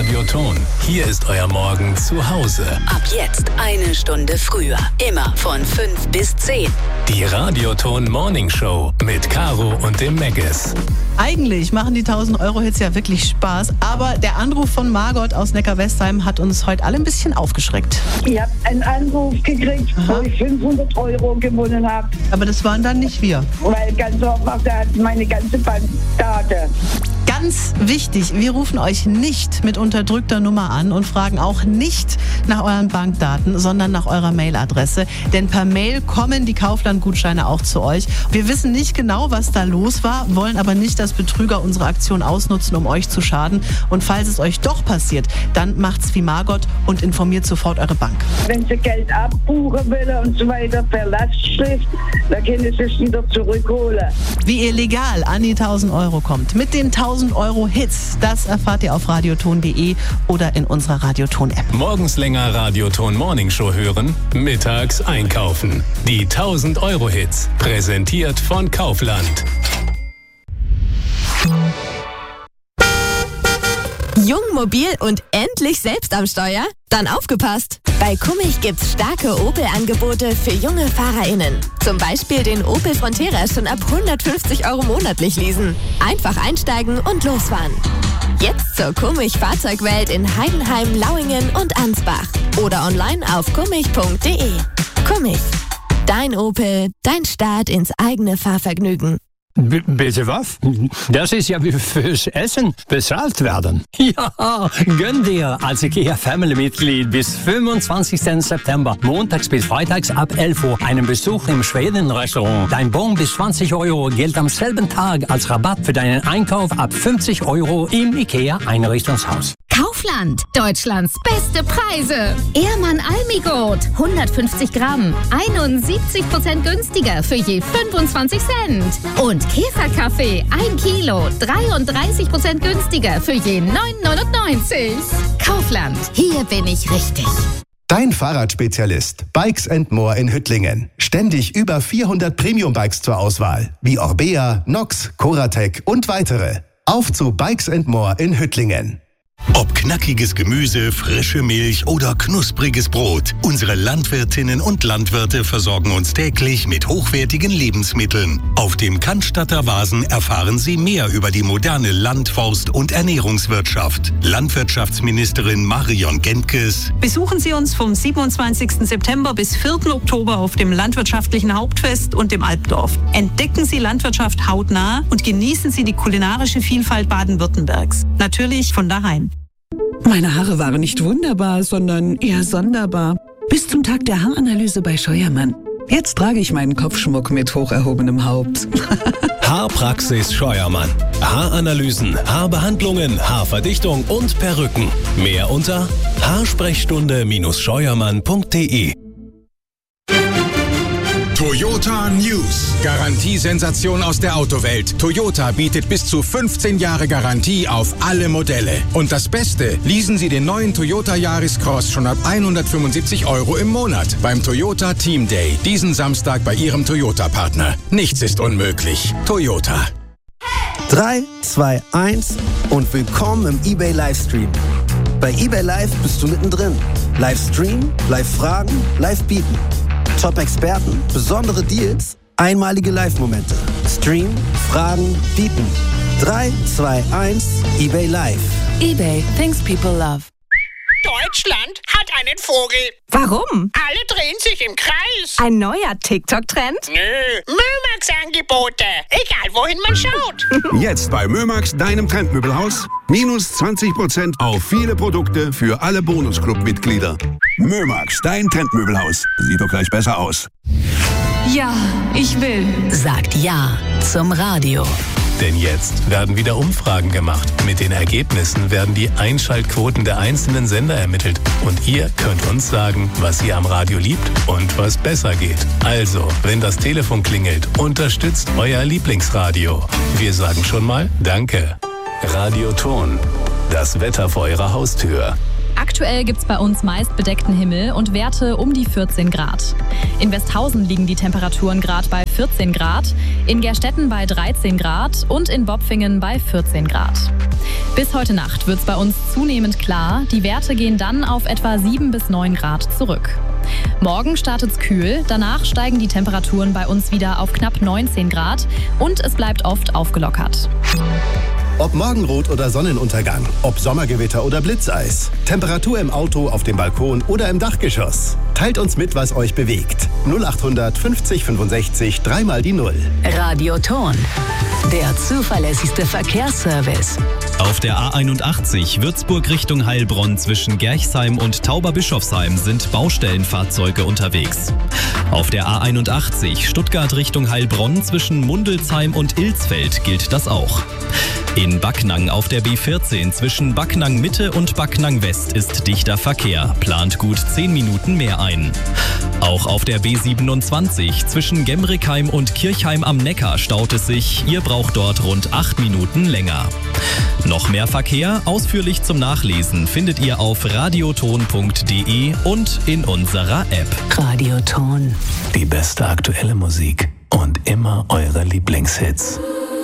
Radioton. Hier ist euer Morgen zu Hause. Ab jetzt 1 Stunde früher. Immer von 5 bis 10. Die Radioton Morning Show mit Caro und dem Meggis. Eigentlich machen die 1000-Euro-Hits ja wirklich Spaß, aber der Anruf von Margot aus Neckar-Westheim hat uns heute alle ein bisschen aufgeschreckt. Ich habe einen Anruf gekriegt, wo ich 500 Euro gewonnen habe. Aber das waren dann nicht wir. Weil ganz einfach, da hat meine ganze Bankdaten. Ganz wichtig, wir rufen euch nicht mit unterdrückter Nummer an und fragen auch nicht nach euren Bankdaten, sondern nach eurer Mailadresse. Denn per Mail kommen die Kaufland-Gutscheine auch zu euch. Wir wissen nicht genau, was da los war, wollen aber nicht, dass Betrüger unsere Aktion ausnutzen, um euch zu schaden. Und falls es euch doch passiert, dann macht's wie Margot und informiert sofort eure Bank. Wenn sie Geld abbuchen will und so weiter per Lastschrift, dann können sie es wieder zurückholen. Wie ihr legal an die 1000 Euro kommt, mit den 1000 Euro Hits, das erfahrt ihr auf radioton.de oder in unserer Radioton-App. Morgens länger Radioton Morning Show hören, mittags einkaufen. Die 1000 Euro Hits, präsentiert von Kaufland. Jung, mobil und endlich selbst am Steuer? Dann aufgepasst! Bei Kummich gibt's starke Opel-Angebote für junge FahrerInnen. Zum Beispiel den Opel Frontera schon ab 150 Euro monatlich leasen. Einfach einsteigen und losfahren. Jetzt zur Kummich Fahrzeugwelt in Heidenheim, Lauingen und Ansbach. Oder online auf kummich.de. Kummich. Dein Opel, dein Start ins eigene Fahrvergnügen. Bitte was? Das ist ja wie fürs Essen bezahlt werden. Ja, gönn dir als IKEA-Family-Mitglied bis 25. September, montags bis freitags ab 11 Uhr, einen Besuch im Schweden-Restaurant. Dein Bon bis 20 Euro gilt am selben Tag als Rabatt für deinen Einkauf ab 50 Euro im IKEA-Einrichtungshaus. Kaufland, Deutschlands beste Preise. Ehrmann Almigold, 150 Gramm, 71% günstiger für je 25 Cent. Und Käferkaffee, 1 Kilo, 33% günstiger für je 9,99. Kaufland, hier bin ich richtig. Dein Fahrradspezialist Bikes & More in Hüttlingen. Ständig über 400 Premium-Bikes zur Auswahl, wie Orbea, Nox, Coratec und weitere. Auf zu Bikes & More in Hüttlingen. Ob knackiges Gemüse, frische Milch oder knuspriges Brot, unsere Landwirtinnen und Landwirte versorgen uns täglich mit hochwertigen Lebensmitteln. Auf dem Cannstatter Vasen erfahren Sie mehr über die moderne Land-, Forst- und Ernährungswirtschaft. Landwirtschaftsministerin Marion Gentges. Besuchen Sie uns vom 27. September bis 4. Oktober auf dem Landwirtschaftlichen Hauptfest und dem Alpdorf. Entdecken Sie Landwirtschaft hautnah und genießen Sie die kulinarische Vielfalt Baden-Württembergs. Natürlich von daheim. Meine Haare waren nicht wunderbar, sondern eher sonderbar. Bis zum Tag der Haaranalyse bei Scheuermann. Jetzt trage ich meinen Kopfschmuck mit hoch erhobenem Haupt. Haarpraxis Scheuermann. Haaranalysen, Haarbehandlungen, Haarverdichtung und Perücken. Mehr unter haarsprechstunde-scheuermann.de. Toyota News. Garantiesensation aus der Autowelt. Toyota bietet bis zu 15 Jahre Garantie auf alle Modelle. Und das Beste, leasen Sie den neuen Toyota Yaris Cross schon ab 175 Euro im Monat beim Toyota Team Day. Diesen Samstag bei Ihrem Toyota-Partner. Nichts ist unmöglich. Toyota. 3, 2, 1 und willkommen im eBay Livestream. Bei eBay Live bist du mittendrin. Livestream, Live-Fragen, Live-Bieten. Top-Experten, besondere Deals, einmalige Live-Momente. Stream, Fragen, bieten. 3, 2, 1, eBay Live. eBay, things people love. Deutschland hat einen Vogel. Warum? Alle drehen sich im Kreis. Ein neuer TikTok-Trend? Nö, Mömax-Angebote. Egal, wohin man schaut. Jetzt bei Mömax, deinem Trendmöbelhaus. Minus 20% auf viele Produkte für alle Bonusclub-Mitglieder. Mömax, dein Trendmöbelhaus. Sieht doch gleich besser aus. Ja, ich will. Sagt Ja zum Radio. Denn jetzt werden wieder Umfragen gemacht. Mit den Ergebnissen werden die Einschaltquoten der einzelnen Sender ermittelt. Und ihr könnt uns sagen, was ihr am Radio liebt und was besser geht. Also, wenn das Telefon klingelt, unterstützt euer Lieblingsradio. Wir sagen schon mal Danke. Radioton. Das Wetter vor eurer Haustür. Aktuell gibt es bei uns meist bedeckten Himmel und Werte um die 14 Grad. In Westhausen liegen die Temperaturen gerade bei 14 Grad, in Gerstetten bei 13 Grad und in Bopfingen bei 14 Grad. Bis heute Nacht wird es bei uns zunehmend klar. Die Werte gehen dann auf etwa 7 bis 9 Grad zurück. Morgen startet es kühl, danach steigen die Temperaturen bei uns wieder auf knapp 19 Grad und es bleibt oft aufgelockert. Ob Morgenrot oder Sonnenuntergang, ob Sommergewitter oder Blitzeis, Temperatur im Auto, auf dem Balkon oder im Dachgeschoss. Teilt uns mit, was euch bewegt. 0800 50 65 3 mal die 0. Radioton, der zuverlässigste Verkehrsservice. Auf der A81 Würzburg Richtung Heilbronn zwischen Gerchsheim und Tauberbischofsheim sind Baustellenfahrzeuge unterwegs. Auf der A81 Stuttgart Richtung Heilbronn zwischen Mundelsheim und Ilsfeld gilt das auch. In Backnang auf der B14 zwischen Backnang Mitte und Backnang West ist dichter Verkehr, plant gut 10 Minuten mehr ein. Auch auf der B27 zwischen Gemrikheim und Kirchheim am Neckar staut es sich, ihr braucht dort rund 8 Minuten länger. Noch mehr Verkehr, ausführlich zum Nachlesen, findet ihr auf radioton.de und in unserer App. Radioton. Die beste aktuelle Musik und immer eure Lieblingshits.